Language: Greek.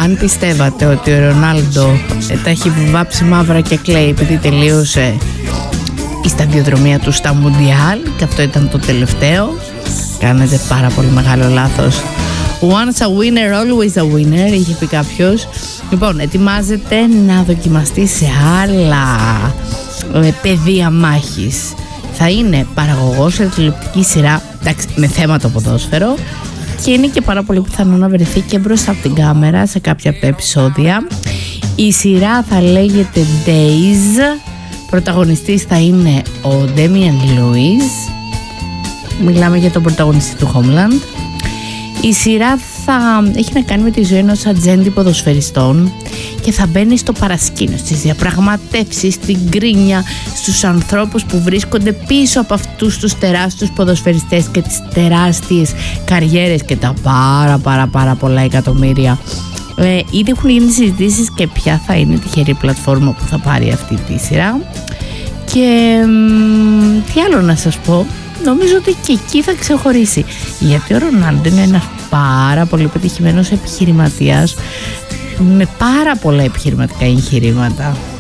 Αν πιστεύατε ότι ο Ρονάλντο τα έχει βάψει μαύρα και κλαίει επειδή τελείωσε η σταδιοδρομία του στα Μουντιάλ και αυτό ήταν το τελευταίο, κάνετε πάρα πολύ μεγάλο λάθος. Once a winner, always a winner, είχε πει κάποιος. Λοιπόν, ετοιμάζεται να δοκιμαστεί σε άλλα πεδία μάχης. Θα είναι παραγωγός σε τηλεοπτική σειρά, εντάξει, με θέμα το ποδόσφαιρο, και είναι και πάρα πολύ πιθανό να βρεθεί και μπροστά από την κάμερα σε κάποια από τα επεισόδια. Η σειρά θα λέγεται Days. Πρωταγωνιστής θα είναι ο Damian Lewis. Μιλάμε για τον πρωταγωνιστή του Homeland. Η σειρά θα έχει να κάνει με τη ζωή ενός ατζέντη ποδοσφαιριστών και θα μπαίνει στο παρασκήνιο, στις διαπραγματεύσεις, στην κρίνια, στους ανθρώπους που βρίσκονται πίσω από αυτούς τους τεράστιους ποδοσφαιριστές και τις τεράστιες καριέρες και τα πάρα πολλά εκατομμύρια. Ήδη έχουν γίνει συζητήσεις και ποια θα είναι η τυχερή πλατφόρμα που θα πάρει αυτή τη σειρά. Και τι άλλο να σας πω, νομίζω ότι και εκεί θα ξεχωρίσει, γιατί ο Ρονάλντο είναι ένας πάρα πολύ πετυχημένος επιχειρηματίας με πάρα πολλά επιχειρηματικά εγχειρήματα.